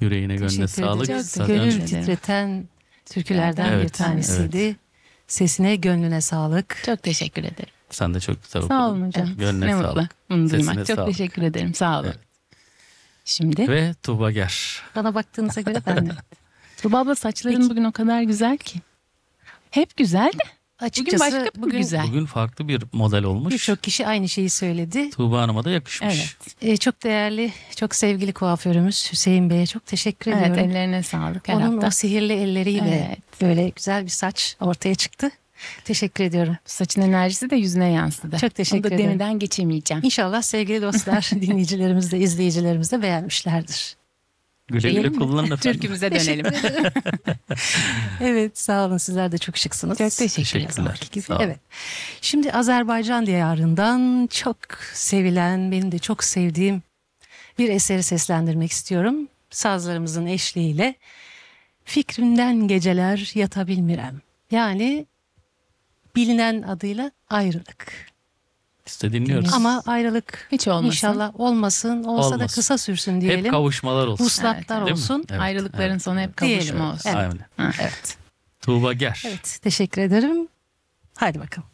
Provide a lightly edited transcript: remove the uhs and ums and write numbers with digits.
Yüreğine gönlüne Teşekkür sağlık. ederim. Zaten Gönül ederim. titreten türkülerden Evet, bir tanesiydi. Sesine, gönlüne sağlık. Çok teşekkür ederim. sen de çok güzel okudun. Sağ olun hocam. Gönlüne Ne sağlık. mutlu bunu Sesine duymak. Çok sağlık. teşekkür ederim. Sağ olun. Evet. Şimdi Ve Tuğba Ger. Bana baktığınıza göre ben de. Tuğba abla saçların Peki. bugün o kadar güzel ki. Hep güzel de. Açıkçası başka bir güzel. Bugün farklı bir model olmuş. birçok kişi aynı şeyi söyledi. Tuğba Hanım'a da yakışmış. Evet. Çok değerli, çok sevgili kuaförümüz Hüseyin Bey'e çok teşekkür Evet, ediyorum. ellerine sağlık her Onun hafta. o sihirli elleriyle Evet. böyle güzel bir saç ortaya çıktı. Teşekkür ediyorum. Saçın enerjisi de yüzüne yansıdı. Çok teşekkür Onu da ederim. demeden geçemeyeceğim. İnşallah sevgili dostlar, dinleyicilerimiz de, izleyicilerimiz de beğenmişlerdir. Güle güle Değil mi? kullanın efendim. Türkümüze dönelim. Evet, sağ olun, sizler de çok şıksınız. Çok teşekkürler. Teşekkürler. Gibi. Sağ olun. Evet. Şimdi Azerbaycan diyarından çok sevilen, benim de çok sevdiğim bir eseri seslendirmek istiyorum. Sazlarımızın eşliğiyle. Fikrimden geceler yatabilmirem. Yani bilinen adıyla ayrılık. Biz de dinliyoruz. Ama ayrılık Hiç olmasın. inşallah olmasın. Olsa da Olmasın. kısa sürsün diyelim. Hep kavuşmalar olsun. Vuslatlar Evet, değil mi? olsun. Evet, Ayrılıkların evet. sonu hep Diyelim. kavuşma olsun. Evet. Aynen. Ha. Evet. Tuğba Ger. Evet. Teşekkür ederim. Haydi bakalım.